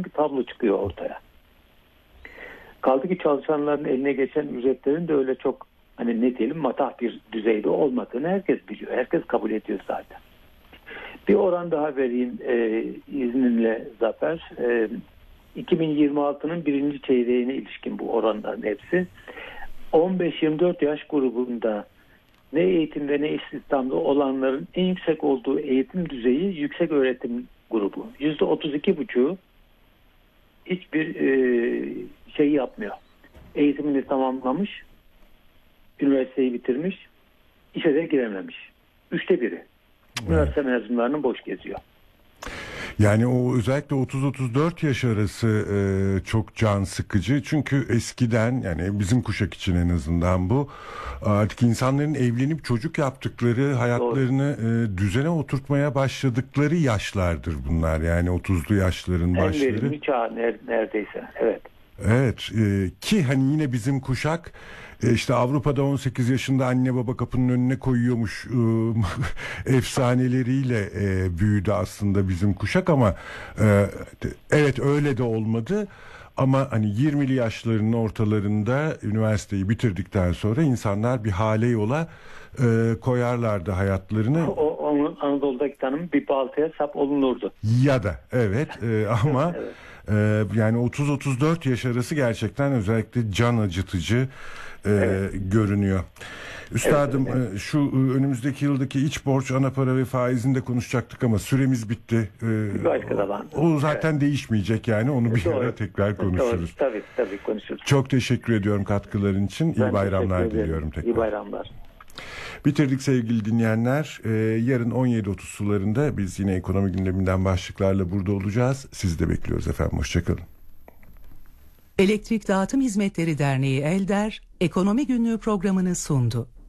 bir tablo çıkıyor ortaya. Kaldı ki çalışanların eline geçen ücretlerin de öyle çok ne diyelim matah bir düzeyde olmadığını herkes biliyor. Herkes kabul ediyor zaten. Bir oran daha vereyim izninle Zafer. 2026'nın birinci çeyreğine ilişkin bu oranların hepsi. 15-24 yaş grubunda ne eğitimde ne istihdamda olanların en yüksek olduğu eğitim düzeyi yüksek öğretim grubu. %32,5'u hiçbir şey yapmıyor. Eğitimini tamamlamış, üniversiteyi bitirmiş, işe de girememiş. 1/3. Üniversite mezunlarının boş geziyor. Yani o özellikle 30-34 yaş arası çok can sıkıcı. Çünkü eskiden, yani bizim kuşak için en azından bu, artık insanların evlenip çocuk yaptıkları, hayatlarını düzene oturtmaya başladıkları yaşlardır bunlar. Yani 30'lu yaşların başları. En verimli çağ neredeyse. Evet. Evet, ki yine bizim kuşak işte Avrupa'da 18 yaşında anne baba kapının önüne koyuyormuş efsaneleriyle büyüdü aslında bizim kuşak, ama evet öyle de olmadı. Ama 20'li yaşlarının ortalarında üniversiteyi bitirdikten sonra insanlar bir hale yola koyarlardı hayatlarını. Onun Anadolu'daki tanımı bir baltaya sap olunurdu. Ya da evet ama evet. Yani 30-34 yaş arası gerçekten özellikle can acıtıcı görünüyor. Üstadım, evet. Şu önümüzdeki yıldaki iç borç, ana para ve faizini de konuşacaktık ama süremiz bitti. Başka zaman. O zaten değişmeyecek, yani onu bir ara tekrar konuşuruz. Doğru. Tabii konuşuruz. Çok teşekkür ediyorum katkıların için. İyi bayramlar diliyorum tekrar. İyi bayramlar. Bitirdik sevgili dinleyenler. Yarın 17.30 sularında biz yine ekonomi gündeminden başlıklarla burada olacağız. Sizi de bekliyoruz efendim. Hoşçakalın. Elektrik Dağıtım Hizmetleri Derneği Elder, Ekonomi Günlüğü programını sundu.